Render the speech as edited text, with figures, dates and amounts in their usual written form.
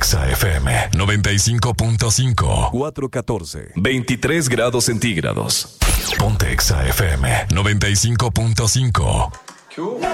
Exa FM 95.5. 414. 23 grados centígrados. Ponte Exa FM 95.5.